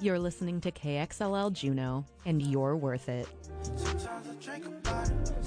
You're listening to KXLL Juneau, and you're worth it. Sometimes I drink about it.